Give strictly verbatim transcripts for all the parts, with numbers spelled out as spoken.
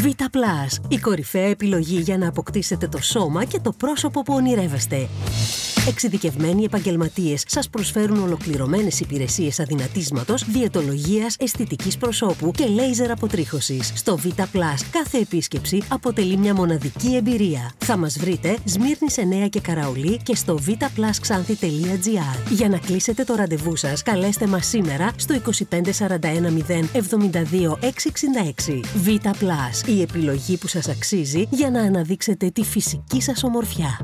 Vita Plus, η κορυφαία επιλογή για να αποκτήσετε το σώμα και το πρόσωπο που ονειρεύεστε. Εξειδικευμένοι επαγγελματίες σας προσφέρουν ολοκληρωμένες υπηρεσίες αδυνατίσματος, διαιτολογίας, αισθητικής προσώπου και λέιζερ αποτρίχωσης. Στο Vita Plus κάθε επίσκεψη αποτελεί μια μοναδική εμπειρία. Θα μας βρείτε Σμύρνης εννέα και Καραολί και στο βιταπλασξάνθη τελεία τζι άρ. Για να κλείσετε το ραντεβού σας, καλέστε μας σήμερα στο είκοσι πέντε σαράντα ένα μηδέν εβδομήντα δύο εξακόσια εξήντα έξι. Vita Plus, η επιλογή που σας αξίζει για να αναδείξετε τη φυσική σας ομορφιά.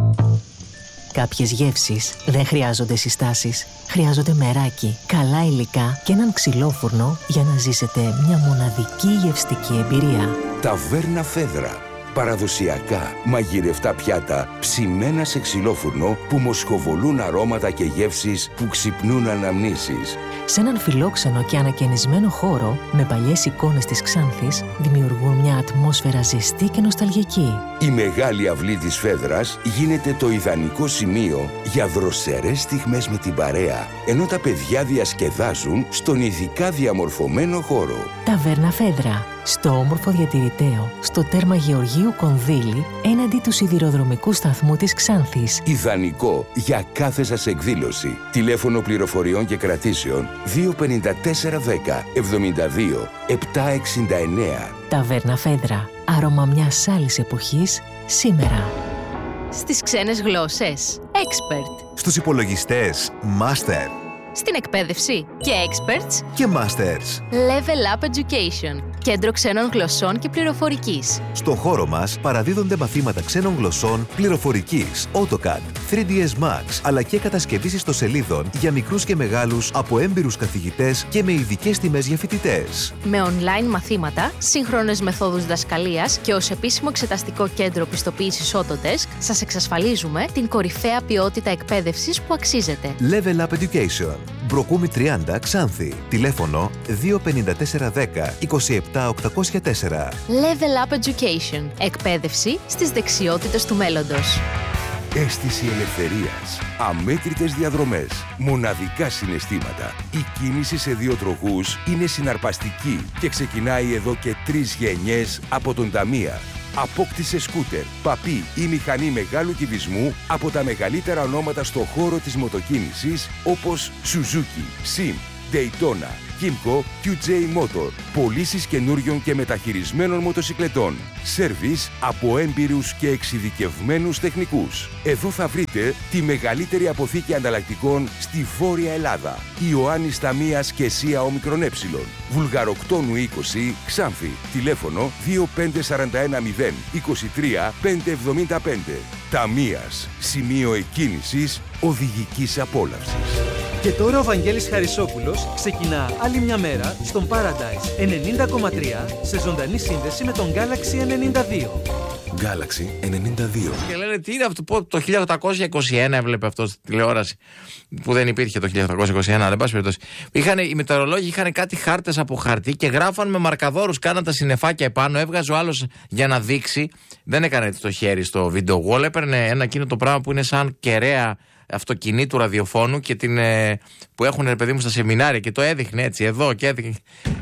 Κάποιες γεύσεις δεν χρειάζονται συστάσεις. Χρειάζονται μεράκι, καλά υλικά και έναν ξυλόφουρνο για να ζήσετε μια μοναδική γευστική εμπειρία. Ταβέρνα Φέδρα. Παραδοσιακά μαγειρευτά πιάτα ψημένα σε ξυλόφουρνο που μοσχοβολούν αρώματα και γεύσεις που ξυπνούν αναμνήσεις. Σε έναν φιλόξενο και ανακαινισμένο χώρο με παλιές εικόνες της Ξάνθης δημιουργούν μια ατμόσφαιρα ζεστή και νοσταλγική. Η μεγάλη αυλή της Φέδρας γίνεται το ιδανικό σημείο για δροσερές στιγμές με την παρέα, ενώ τα παιδιά διασκεδάζουν στον ειδικά διαμορφωμένο χώρο. Ταβέρνα Φέδρα. Στο όμορφο διατηρηταίο, στο τέρμα Γεωργίου Κονδύλη, έναντι του σιδηροδρομικού σταθμού της Ξάνθης. Ιδανικό για κάθε σας εκδήλωση. Τηλέφωνο πληροφοριών και κρατήσεων δύο πενήντα τέσσερα δέκα εβδομήντα δύο επτακόσια εξήντα εννέα. Ταβέρνα Φέδρα. Άρωμα μιας άλλης εποχής, σήμερα. Στις ξένες γλώσσες, Expert. Στους υπολογιστές, Master. Στην εκπαίδευση και Experts και Masters. Level Up Education. Κέντρο ξένων γλωσσών και πληροφορικής. Στο χώρο μας παραδίδονται μαθήματα ξένων γλωσσών, πληροφορικής, AutoCAD, θρι ντι ες Max, αλλά και κατασκευής ιστοσελίδων για μικρούς και μεγάλους από έμπειρους καθηγητές και με ειδικές τιμές για φοιτητές. Με online μαθήματα, σύγχρονες μεθόδους διδασκαλίας και ως επίσημο εξεταστικό κέντρο πιστοποίησης Autodesk, σας εξασφαλίζουμε την κορυφαία ποιότητα εκπαίδευσης που αξίζετε. Level Up Education. Μπροκούμι τριάντα, Ξάνθη. Τηλέφωνο δύο πενήντα τέσσερα δέκα είκοσι επτά οκτακόσια τέσσερα. Level Up Education. Εκπαίδευση στις δεξιότητες του μέλλοντος. Αίσθηση ελευθερίας. Αμέτρητες διαδρομές. Μοναδικά συναισθήματα. Η κίνηση σε δύο τροχούς είναι συναρπαστική και ξεκινάει εδώ και τρεις γενιές από τον Ταμία. Απόκτησε σκούτερ, παπί ή μηχανή μεγάλου κυβισμού από τα μεγαλύτερα ονόματα στο χώρο της μοτοκίνησης όπως Suzuki, Sim, Daytona, Kymco, κιου τζέι Motor. Πωλήσεις καινούριων και μεταχειρισμένων μοτοσικλετών. Σέρβις από έμπειρους και εξειδικευμένους τεχνικούς. Εδώ θα βρείτε τη μεγαλύτερη αποθήκη ανταλλακτικών στη Βόρεια Ελλάδα. Ιωάννης Ταμίας και ΣΥΑ Ομικρον Ε. Βουλγαροκτόνου είκοσι, Ξάνθη. Τηλέφωνο δύο πέντε σαράντα ένα μηδέν είκοσι τρία πεντακόσια εβδομήντα πέντε. Ταμίας. Σημείο εκκίνησης οδηγικής απόλαυσης. Και τώρα ο Βαγγέλης Χαρισόπουλος ξεκινά άλλη μια μέρα στον Paradise ενενήντα κόμμα τρία σε ζωντανή σύνδεση με τον Galaxy ενενήντα δύο. Galaxy ενενήντα δύο. Και λένε τι είναι αυτό, το χίλια οκτακόσια είκοσι ένα έβλεπε αυτό στη τηλεόραση που δεν υπήρχε το χίλια οκτακόσια είκοσι ένα, δεν πάση περιπτώσει. Είχαν, οι μετεωρολόγοι είχαν κάτι χάρτες από χαρτί και γράφαν με μαρκαδόρους, κάναν τα συννεφάκια επάνω, έβγαζε ο άλλος για να δείξει. Δεν έκανε έτσι το χέρι στο video wall, έπαιρνε ένα εκείνο το πράγμα που είναι σαν κεραία αυτοκινήτου ραδιοφώνου και την, ε, που έχουν ρε παιδί μου στα σεμινάρια και το έδειχνε έτσι εδώ και έδειχνε.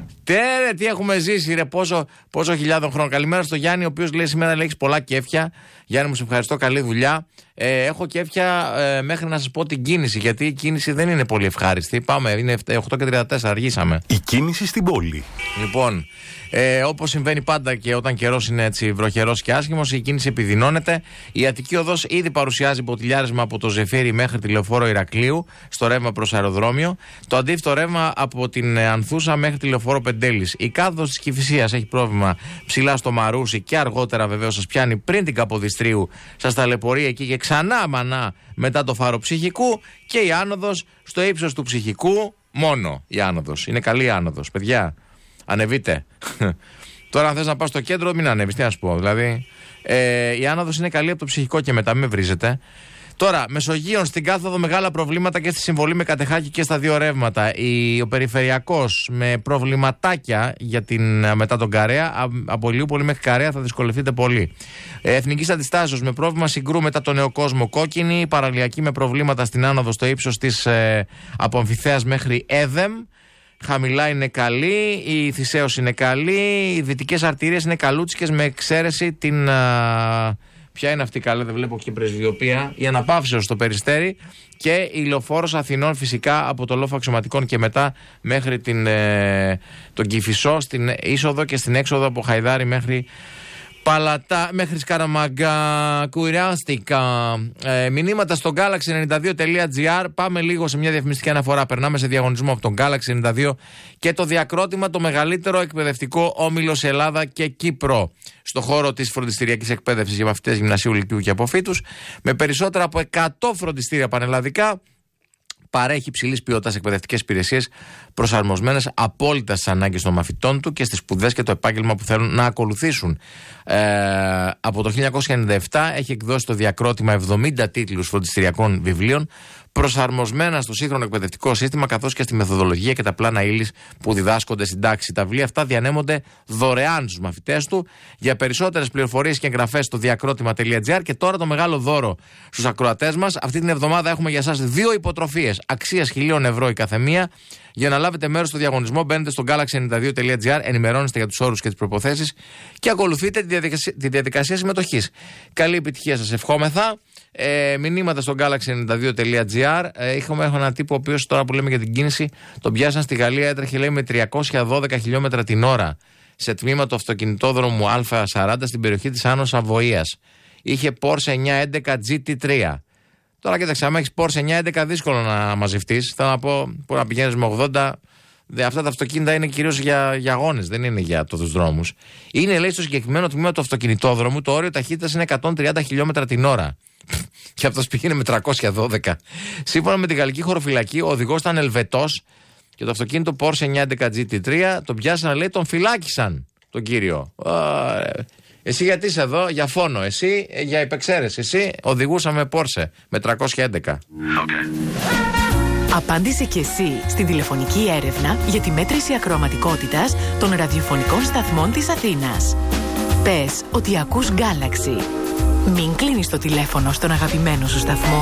Τέρε, τι έχουμε ζήσει, ρε, πόσο, πόσο χιλιάδων χρόνων. Καλημέρα στο Γιάννη, ο οποίος λέει σήμερα λέει: έχεις πολλά κέφια. Γιάννη, μου σε ευχαριστώ, καλή δουλειά. Ε, έχω κέφια ε, μέχρι να σας πω την κίνηση, γιατί η κίνηση δεν είναι πολύ ευχάριστη. Πάμε, είναι οκτώ και τριάντα τέσσερα, αργήσαμε. Η κίνηση στην πόλη. Λοιπόν, ε, όπως συμβαίνει πάντα και όταν καιρός είναι έτσι βροχερός και άσχημος, η κίνηση επιδεινώνεται. Η Αττική Οδός ήδη παρουσιάζει ποτηλιάρισμα από το Ζεφύρι μέχρι τη Λεωφόρο Ηρακλείου, στο ρεύμα προς αεροδρόμιο. Το αντίθετο ρεύμα από την Ανθούσα μέχρι τη Λεωφόρο Πεντέλης. Η κάθοδος της Κηφισίας έχει πρόβλημα ψηλά στο Μαρούσι και αργότερα βεβαίως σας πιάνει πριν την Καποδιστρίου. Σας ταλαιπωρεί εκεί και ξανά μανά μετά το φάρο Ψυχικού. Και η άνοδος στο ύψος του Ψυχικού, μόνο η άνοδος. Είναι καλή η άνοδος, παιδιά. Ανεβείτε. Τώρα, αν θες να πας στο κέντρο, μην ανέβεις. Τι να σου πω, δηλαδή. Ε, η άνοδος είναι καλή από το Ψυχικό και μετά, μην με βρίζετε. Τώρα, Μεσογείων στην κάθοδο μεγάλα προβλήματα και στη συμβολή με Κατεχάκη και στα δύο ρεύματα. Η, ο Περιφερειακός με προβληματάκια για την, μετά τον Καρέα. Α, από Ηλιούπολη μέχρι Καρέα θα δυσκολευτείτε πολύ. Ε, Εθνικής Αντιστάσεως με πρόβλημα Συγκρού μετά τον Νέο Κόσμο κόκκινη. Παραλιακή με προβλήματα στην άνοδο στο ύψος της ε, από Αμφιθέας μέχρι Έδεμ. Χαμηλά είναι καλή, η Θησέως είναι καλή, οι δυτικές αρτηρίες είναι καλούτσικες με εξαίρεση την... Α, ποια είναι αυτή καλά, δεν βλέπω και πρεσβειοποία, η Αναπαύσεως στο Περιστέρι και η Λεωφόρος Αθηνών φυσικά από το Λόφο Αξιωματικών και μετά μέχρι την, ε, τον Κηφισό, στην είσοδο και στην έξοδο από Χαϊδάρι μέχρι Παλατά, μέχρι Σκαραμαγκά, κουράστηκα. Ε, μηνύματα στο γκάλαξι ενενήντα δύο τελεία τζι άρ. Πάμε λίγο σε μια διαφημιστική αναφορά. Περνάμε σε διαγωνισμό από τον γκάλαξι ενενήντα δύο και το διακρότημα, το μεγαλύτερο εκπαιδευτικό όμιλο σε Ελλάδα και Κύπρο. Στο χώρο της φροντιστηριακής εκπαίδευσης για μαθητές γυμνασίου, λυκείου και αποφύτους. Με περισσότερα από εκατό φροντιστήρια πανελλαδικά. Παρέχει υψηλής ποιότητας εκπαιδευτικές υπηρεσίες προσαρμοσμένες απόλυτα στις ανάγκες των μαθητών του και στις σπουδές και το επάγγελμα που θέλουν να ακολουθήσουν. Ε, από το χίλια εννιακόσια ενενήντα επτά έχει εκδώσει το διακρότημα εβδομήντα τίτλους φροντιστηριακών βιβλίων προσαρμοσμένα στο σύγχρονο εκπαιδευτικό σύστημα καθώς και στη μεθοδολογία και τα πλάνα ύλης που διδάσκονται στην τάξη. Τα βιβλία αυτά διανέμονται δωρεάν στους μαθητές του. Για περισσότερες πληροφορίες και εγγραφές στο διακρότημα τελεία τζι άρ και τώρα το μεγάλο δώρο στους ακροατές μας. Αυτή την εβδομάδα έχουμε για εσάς δύο υποτροφίες αξίας χιλίων ευρώ η καθεμία. Για να λάβετε μέρος στο διαγωνισμό, μπαίνετε στο γκάλαξι ενενήντα δύο τελεία τζι άρ, ενημερώνεστε για τους όρους και τις προϋποθέσεις και ακολουθείτε τη διαδικασία, τη διαδικασία συμμετοχής. Καλή επιτυχία σας, ευχόμεθα. Ε, μηνύματα στο γκάλαξι ενενήντα δύο τελεία τζι άρ. Ε, είχαμε έχω έναν τύπο ο οποίος τώρα που λέμε για την κίνηση, τον πιάσαν στη Γαλλία, έτρεχε λέει με τριακόσια δώδεκα χιλιόμετρα την ώρα σε τμήμα του αυτοκινητόδρομου Α σαράντα στην περιοχή της Άνω Σαβοίας. Είχε Porsche εννιακόσια έντεκα τζι τι τρία. Τώρα κοίταξε, άμα έχεις Porsche εννιακόσια έντεκα δύσκολο να μαζευτείς. Θέλω να πω που να πηγαίνεις με ογδόντα. Δε, αυτά τα αυτοκίνητα είναι κυρίως για, για αγώνες, δεν είναι για τους δρόμους. Είναι λέει στο συγκεκριμένο τμήμα του αυτοκινητόδρομου το όριο ταχύτητας είναι εκατόν τριάντα χιλιόμετρα την ώρα. Και αυτός πήγαινε με τριακόσια δώδεκα. Σύμφωνα με τη γαλλική χωροφυλακή, ο οδηγός ήταν Ελβετός και το αυτοκίνητο Porsche εννιακόσια έντεκα τζι τι τρία τον πιάσανε, λέει, τον φυλάκισαν τον κύριο. Εσύ γιατί είσαι εδώ, για φόνο. Εσύ για υπεξαίρεση. Εσύ οδηγούσα με Porsche με τριακόσια έντεκα. Okay. Απάντησε και εσύ στην τηλεφωνική έρευνα για τη μέτρηση ακροαματικότητας των ραδιοφωνικών σταθμών της Αθήνας. Πες ότι ακούς Galaxy. Μην κλείνεις το τηλέφωνο στον αγαπημένο σου σταθμό.